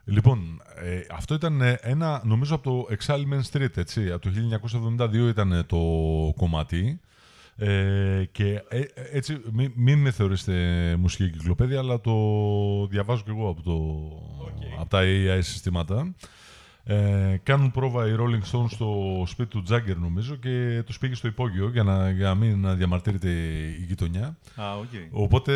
Λοιπόν, αυτό ήταν ένα, νομίζω, από το Exile Main Street, έτσι. Από το 1972 ήταν το κομμάτι. Και έτσι, μην με θεωρήσετε μουσική εγκυκλοπαίδεια, αλλά το διαβάζω κι εγώ από τα AI συστήματα. Κάνουν πρόβα οι Rolling Stones στο σπίτι του Jagger, νομίζω, και τους πήγε στο υπόγειο για να μην διαμαρτύρεται η γειτονιά. Οπότε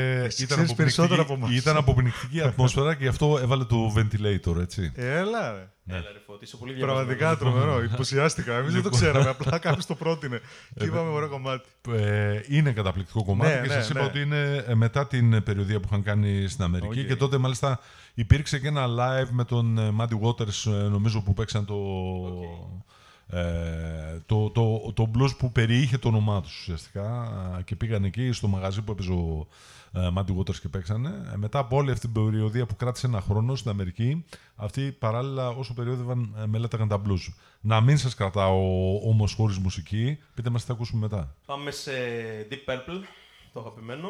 ήταν αποπνικτική ατμόσφαιρα και γι' αυτό έβαλε το ventilator, έτσι. Έλα, ρε. Έλα, ρε Φώτη, είσαι πολύ διαβασμένος. Πραγματικά τρομερό. Υποψιάστηκα. Εμείς δεν το ξέραμε. Απλά κάποιος το πρότεινε. Και είπαμε ωραίο κομμάτι. Είναι καταπληκτικό κομμάτι και σας είπα ότι είναι μετά την περιοδία που είχαν κάνει στην Αμερική. Και τότε μάλιστα υπήρξε και ένα live με τον Muddy Waters, νομίζω, που παίξαν το blues που περιείχε το όνομά τους ουσιαστικά, και πήγαν εκεί στο μαγαζί που έπαιζε ο Muddy Waters και παίξανε. Μετά από όλη αυτή την περιοδία που κράτησε ένα χρόνο στην Αμερική, αυτοί παράλληλα όσο περιόδευαν μελέταγαν τα blues. Να μην σας κρατάω όμως χωρίς μουσική, πείτε μας τι θα ακούσουμε μετά. Πάμε σε Deep Purple, το αγαπημένο.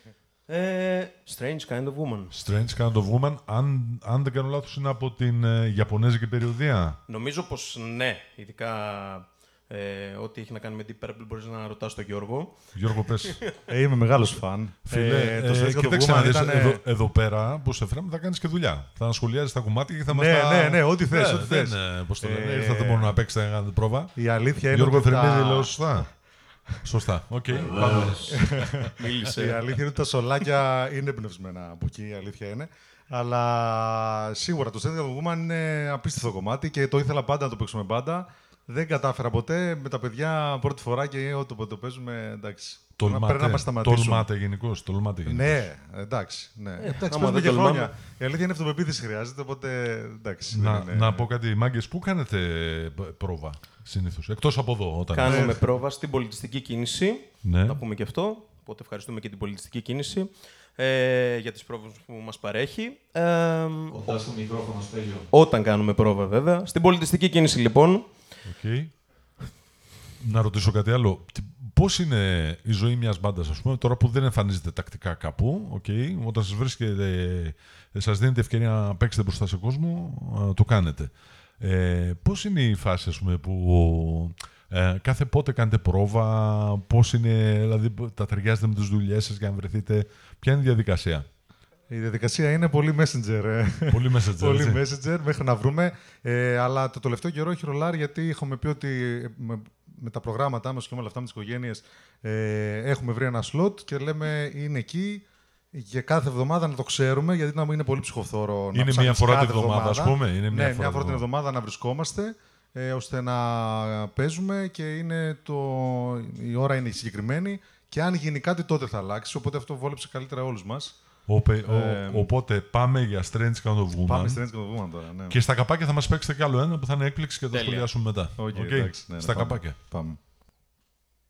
Strange Kind of Woman. Strange Kind of Woman, αν δεν κάνω λάθος, είναι από την Ιαπωνέζικη περιοδία. Νομίζω πως ναι, ειδικά ό,τι έχει να κάνει με Deep Purple μπορείς να ρωτάς τον Γιώργο. Γιώργο, πες. Είμαι μεγάλος φαν. Φίλε, κοίταξε να δεις, εδώ πέρα που σε φέραμε θα κάνεις και δουλειά. Θα σχολιάζεις τα κομμάτια και θα μας τα... Ναι, ό,τι θες. Πώς το λένε, ήρθατε μόνο να παίξετε να κάνετε πρόβα. Η αλήθεια είναι Γιώργο Θερμίδη, λέω σωστά. Σωστά, οκ. Μίλησε. Η αλήθεια είναι ότι τα σολάκια είναι εμπνευσμένα από εκεί, η αλήθεια είναι. Αλλά σίγουρα το Strange Kind of Woman είναι απίστευτο κομμάτι και το ήθελα πάντα να το παίξουμε πάντα. Δεν κατάφερα ποτέ με τα παιδιά πρώτη φορά και όταν το παίζουμε, εντάξει. Πρέπει να μας σταματήσουμε. Τολμάτε γενικώς. Ναι, εντάξει. Παίζουμε και χρόνια. Η αλήθεια είναι αυτοπεποίθηση χρειάζεται, οπότε εντάξει. Να πω κάτι, μάγκες, πού κάνετε πρόβα συνήθως, εκτός από εδώ? Κάνουμε πρόβα στην πολιτιστική κίνηση, ναι. Να πούμε και αυτό, οπότε ευχαριστούμε και την πολιτιστική κίνηση για τις πρόβες που μας παρέχει. Κοντά στο μικρόφωνο, Στέλιο. Όταν κάνουμε πρόβα, βέβαια. Στην πολιτιστική κίνηση, λοιπόν. Okay. Να ρωτήσω κάτι άλλο. Πώς είναι η ζωή μιας μπάντας, ας πούμε, τώρα που δεν εμφανίζεται τακτικά κάπου, όταν σας βρίσκεται, σας δίνετε ευκαιρία να παίξετε μπροστά σε κόσμο, το κάνετε. Πώς είναι η φάση, ας πούμε, που κάθε πότε κάνετε πρόβα, πώς είναι, δηλαδή τα ταιριάζετε με τις δουλειές σας για να βρεθείτε, ποια είναι η διαδικασία? Η διαδικασία είναι πολύ messenger. Πολύ messenger, πολύ messenger μέχρι να βρούμε. Αλλά το τελευταίο καιρό έχει ρολάρει, γιατί έχουμε πει ότι με τα προγράμματά μας και με όλα αυτά με τις οικογένειες έχουμε βρει ένα slot και λέμε είναι εκεί για κάθε εβδομάδα να το ξέρουμε, γιατί να μην είναι πολύ ψυχοφθόρο. Είναι μία φορά την εβδομάδα, ας πούμε. Είναι μία φορά την εβδομάδα να βρισκόμαστε, ώστε να παίζουμε και η ώρα είναι συγκεκριμένη και αν γίνει κάτι τότε θα αλλάξει, οπότε αυτό βόλεψε καλύτερα όλους μας. Οπότε πάμε για Strange Kind of Woman. Πάμε Strange Kind of Woman τώρα, ναι. Και στα καπάκια θα μας παίξετε κι άλλο ένα που θα είναι έκπληξη και θα το σχολιάσουμε μετά. Okay, στα καπάκια. Πάμε.